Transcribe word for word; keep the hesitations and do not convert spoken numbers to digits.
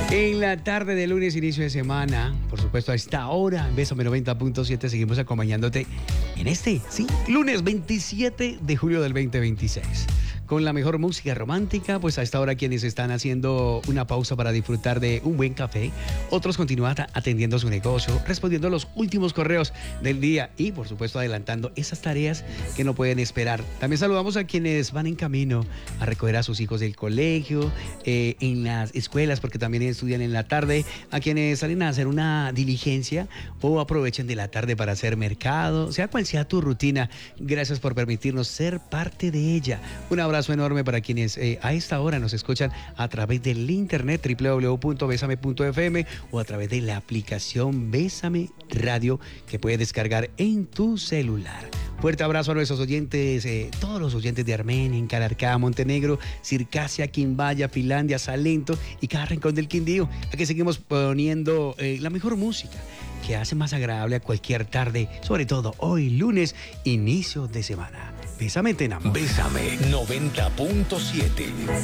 En la tarde de lunes, inicio de semana, por supuesto a esta hora, en Bésame noventa punto siete, seguimos acompañándote en este, sí, lunes veintisiete de julio del veinte veintiséis. Con la mejor música romántica, pues a esta hora quienes están haciendo una pausa para disfrutar de un buen café, otros continúan atendiendo su negocio, respondiendo a los últimos correos del día y por supuesto adelantando esas tareas que no pueden esperar. También saludamos a quienes van en camino a recoger a sus hijos del colegio, eh, en las escuelas, porque también estudian en la tarde, a quienes salen a hacer una diligencia o aprovechen de la tarde para hacer mercado, sea cual sea tu rutina. Gracias por permitirnos ser parte de ella. Un abrazo enorme para quienes eh, a esta hora nos escuchan a través del internet doble u doble u doble u punto besame punto efe eme o a través de la aplicación Bésame Radio que puedes descargar en tu celular. Fuerte abrazo a nuestros oyentes, eh, todos los oyentes de Armenia, en Calarcá, Montenegro, Circasia, Quimbaya, Finlandia, Salento y cada rincón del Quindío. Aquí seguimos poniendo eh, la mejor música que hace más agradable a cualquier tarde, sobre todo hoy lunes, inicio de semana. Bésame, te enamoro. Bésame noventa punto siete.